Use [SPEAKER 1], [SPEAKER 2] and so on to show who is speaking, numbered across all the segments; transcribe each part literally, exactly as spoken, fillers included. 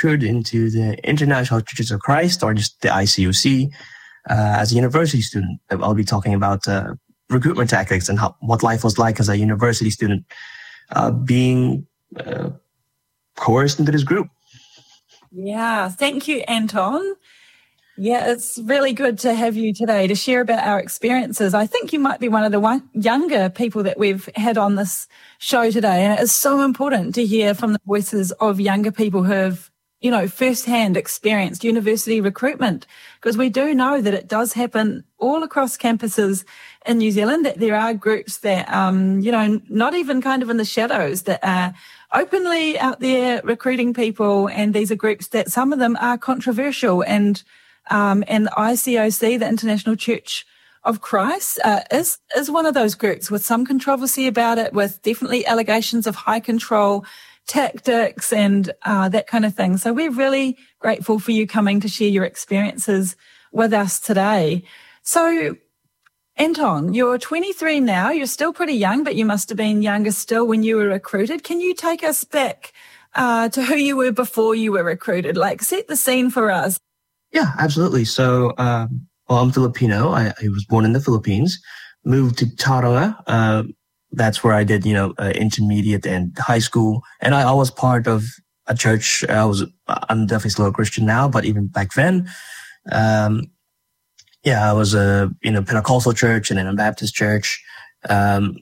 [SPEAKER 1] recruited into the International Churches of Christ, or just the I C O C, uh, as a university student. I'll be talking about uh, recruitment tactics and how, what life was like as a university student, uh, being uh, coerced into this group.
[SPEAKER 2] Yeah, thank you, Anton. Yeah, it's really good to have you today to share about our experiences. I think you might be one of the one, younger people that we've had on this show today, and it is so important to hear from the voices of younger people who have, you know, firsthand experienced university recruitment, because we do know that it does happen all across campuses in New Zealand, that there are groups that, um, you know, not even kind of in the shadows, that are openly out there recruiting people, and these are groups that some of them are controversial. And Um, and the I C O C, the International Church of Christ, uh, is is one of those groups with some controversy about it, with definitely allegations of high control tactics and uh, that kind of thing. So we're really grateful for you coming to share your experiences with us today. So, Anton, you're twenty-three now. You're still pretty young, but you must have been younger still when you were recruited. Can you take us back uh, to who you were before you were recruited? Like, set the scene for us.
[SPEAKER 1] Yeah, absolutely. So, um, well, I'm Filipino. I, I was born in the Philippines, moved to Tauranga. Uh, that's where I did, you know, uh, intermediate and high school. And I, I was part of a church. I was, I'm definitely still a Christian now, but even back then, um, yeah, I was a, you know, Pentecostal church and then a Baptist church. Um,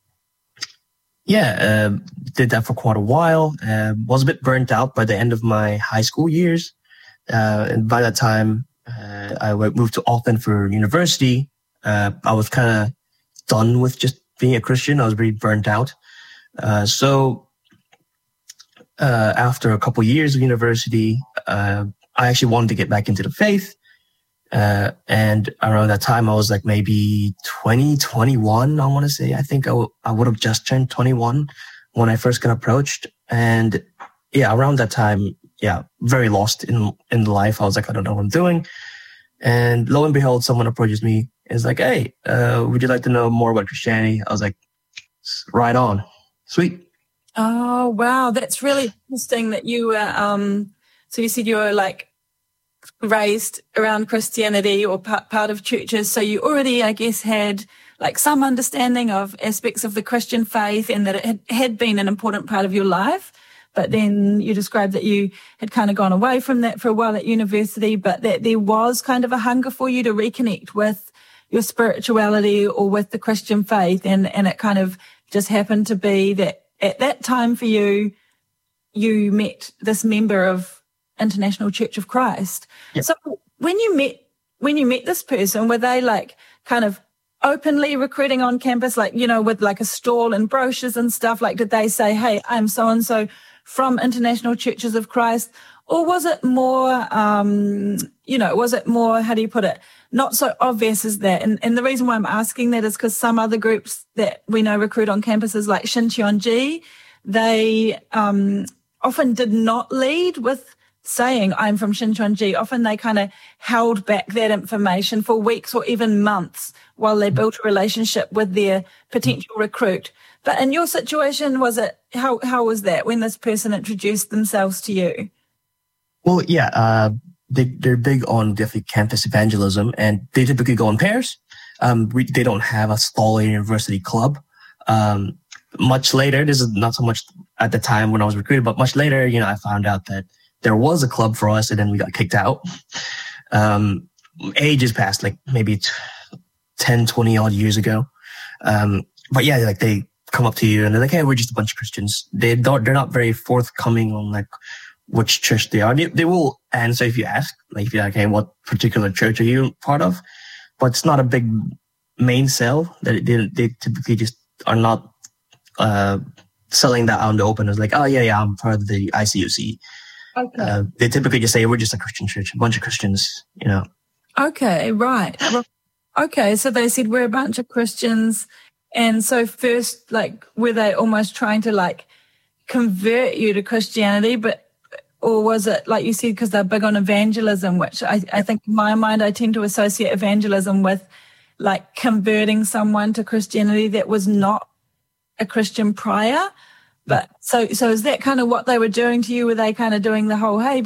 [SPEAKER 1] yeah, uh, did that for quite a while. Uh, was a bit burnt out by the end of my high school years. Uh, and by that time, uh, I moved to Auckland for university. Uh, I was kind of done with just being a Christian. I was really burnt out. Uh, so, uh, after a couple years of university, uh, I actually wanted to get back into the faith. Uh, and around that time, I was like maybe twenty, twenty-one, I want to say. I think I, w- I would have just turned twenty-one when I first got approached. And yeah, around that time, yeah, very lost in, in life. I was like, I don't know what I'm doing. And lo and behold, someone approaches me and is like, hey, uh, would you like to know more about Christianity? I was like, right on. Sweet.
[SPEAKER 2] Oh, wow. That's really interesting that you were, um, so you said you were like raised around Christianity or part, part of churches. So you already, I guess, had like some understanding of aspects of the Christian faith, and that it had, had been an important part of your life. But then you described that you had kind of gone away from that for a while at university, but that there was kind of a hunger for you to reconnect with your spirituality or with the Christian faith. And, and it kind of just happened to be that at that time for you, you met this member of International Church of Christ. Yep. So when you met, when you met this person, were they like kind of openly recruiting on campus, like, you know, with like a stall and brochures and stuff? Like, did they say, hey, I'm so-and-so from International Churches of Christ? Or was it more, um, you know, was it more, how do you put it, not so obvious as that? And, and the reason why I'm asking that is because some other groups that we know recruit on campuses, like Shincheonji, they um, often did not lead with saying, I'm from Shincheonji. Often they kind of held back that information for weeks or even months while they built a relationship with their potential recruit. But in your situation, was it, how, how was that when this person introduced themselves to you?
[SPEAKER 1] Well, yeah, uh, they, they're big on definitely campus evangelism, and they typically go in pairs. Um, we, they don't have a stall university club. Um, much later, this is not so much at the time when I was recruited, but much later, you know, I found out that there was a club for us, and then we got kicked out. Um, ages passed, like maybe ten, twenty odd years ago. Um, but yeah, like they come up to you and they're like, hey, we're just a bunch of Christians. They don't, they're not very forthcoming on like which church they are. They, they will answer if you ask, like if you're like, hey, what particular church are you part of? But it's not a big main sell. That they, they typically just are not, uh, selling that out in the open as like, oh yeah, yeah, I'm part of the I C O C. Okay. Uh, they typically just say, we're just a Christian church, a bunch of Christians, you know.
[SPEAKER 2] Okay, right. Okay, so they said we're a bunch of Christians. And so first, like, were they almost trying to, like, convert you to Christianity? But, or was it, like you said, because they're big on evangelism, which I, I think in my mind, I tend to associate evangelism with, like, converting someone to Christianity that was not a Christian prior. But so, so is that kind of what they were doing to you? Were they kind of doing the whole, hey,